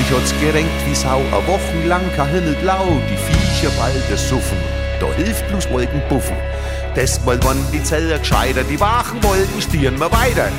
Mich hat's gerenkt wie Sau, a wochenlang kein Himmel blau, die Viecher bald suffen, da hilft bloß Wolkenpuffen. Das mal wann die Zeller gescheiter, die wachen Wolken stieren wir weiter.